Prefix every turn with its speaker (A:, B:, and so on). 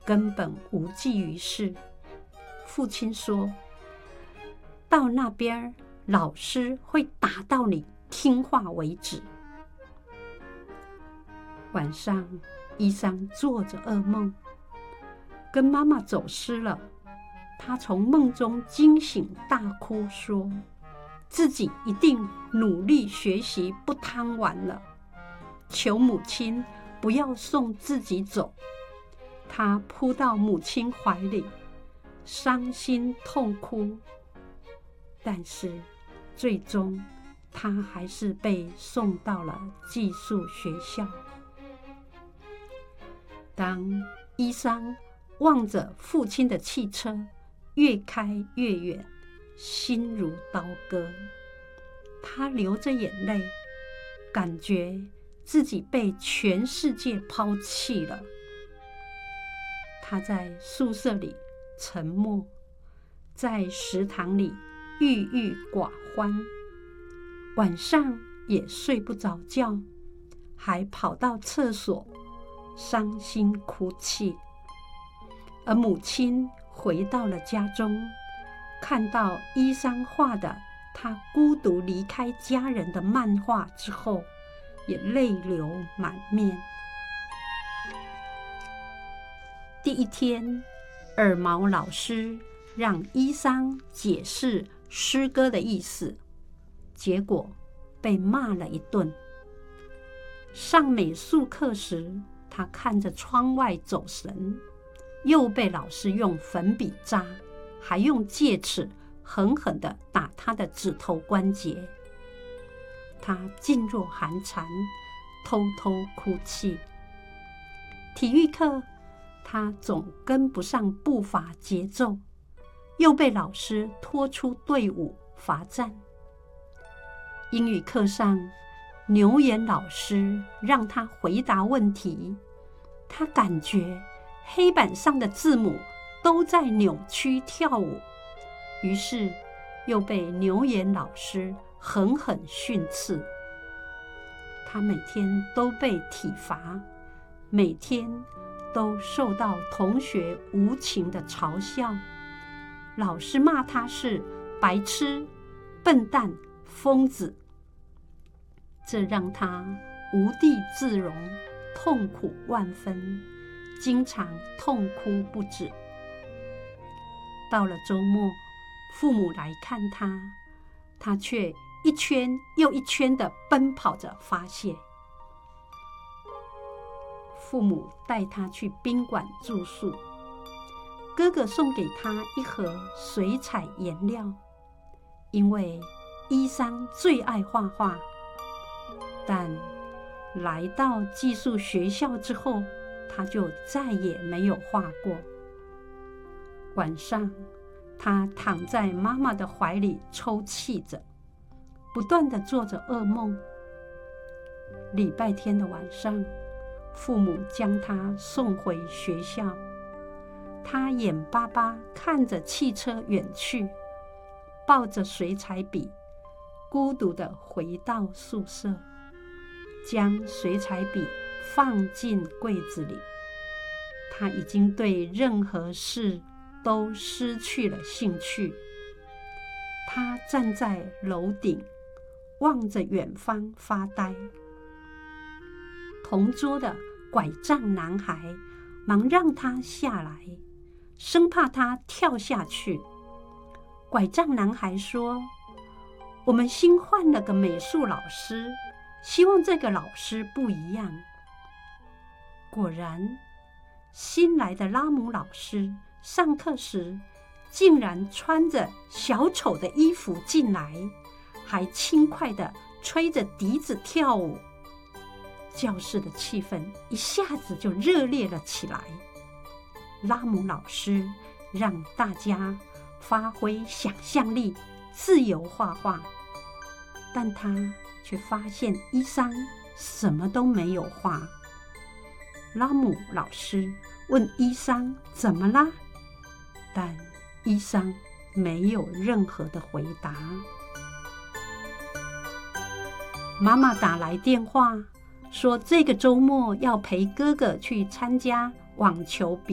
A: 根本无济于事。父亲说，到那边老师会打到你听话为止。晚上，伊桑做着噩梦，跟妈妈走失了。他从梦中惊醒，大哭说自己一定努力学习，不贪玩了，求母亲不要送自己走。他扑到母亲怀里，伤心痛哭。但是最终他还是被送到了寄宿学校。当伊桑望着父亲的汽车越开越远，心如刀割，他流着眼泪，感觉自己被全世界抛弃了。他在宿舍里沉默，在食堂里郁郁寡欢，晚上也睡不着觉，还跑到厕所伤心哭泣。而母亲回到了家中，看到伊桑画的他孤独离开家人的漫画之后，也泪流满面。第一天，耳毛老师让伊桑解释诗歌的意思，结果被骂了一顿。上美术课时，他看着窗外走神，又被老师用粉笔扎，还用戒尺狠狠地打他的指头关节。他噤若寒蝉，偷偷哭泣。体育课，他总跟不上步伐节奏，又被老师拖出队伍罚站。英语课上，牛眼老师让他回答问题，他感觉黑板上的字母都在扭曲跳舞，于是又被牛眼老师狠狠训斥。他每天都被体罚，每天都受到同学无情的嘲笑。老师骂他是白痴、笨蛋、疯子，这让他无地自容，痛苦万分，经常痛哭不止。到了周末，父母来看他，他却一圈又一圈地奔跑着发泄。父母带他去宾馆住宿，哥哥送给他一盒水彩颜料，因为伊桑最爱画画。但来到寄宿学校之后，他就再也没有画过。晚上，他躺在妈妈的怀里抽泣着，不断地做着噩梦。礼拜天的晚上，父母将他送回学校，他眼巴巴看着汽车远去，抱着水彩笔，孤独地回到宿舍，将水彩笔放进柜子里。他已经对任何事都失去了兴趣。他站在楼顶，望着远方发呆。同桌的拐杖男孩忙让他下来，生怕他跳下去。拐杖男孩说：“我们新换了个美术老师，希望这个老师不一样。”果然，新来的拉姆老师上课时竟然穿着小丑的衣服进来，还轻快地吹着笛子跳舞。教室的气氛一下子就热烈了起来。拉姆老师让大家发挥想象力，自由画画，但他却发现伊桑什么都没有画。拉姆老师问伊桑怎么啦，但伊桑没有任何的回答。妈妈打来电话说，这个周末要陪哥哥去参加网球比